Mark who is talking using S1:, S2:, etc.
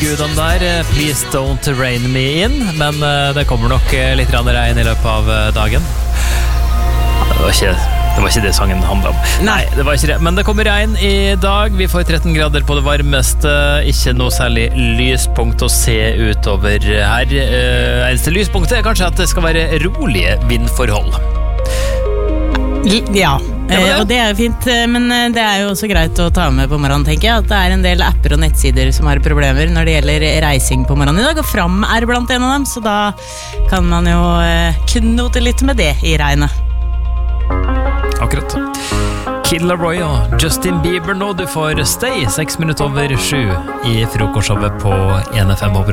S1: gudene der. Please don't rain me in. Men det kommer nok litt regn I løpet av dagen. Det var ikke det sangen handlet om. Nei, det var ikke det. Men det kommer regn I dag. Vi får 13 grader på det varmeste. Ikke noe særlig lyspunkt å se utover her. Eneste lyspunktet kanskje at det skal være rolige vindforhold.
S2: Ja, og det jo fint, men det jo også greit å ta med på morgenen, tenker jeg, at det en del apper og nettsider som har problemer når det gjelder reising på morgenen I dag, og Fram blant en av dem, så da kan man jo knote litt med det I regnet.
S1: Akkurat. Kid Laroi og Justin Bieber nå, du får Stay 6 minutter over 7 I frokostshowet på 1FM. Håper